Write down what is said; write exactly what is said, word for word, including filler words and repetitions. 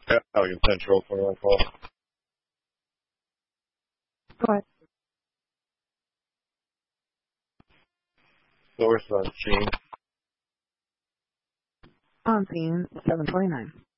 Alien Central, twenty-one call. Go ahead. Source on scene. On scene, seven twenty-nine.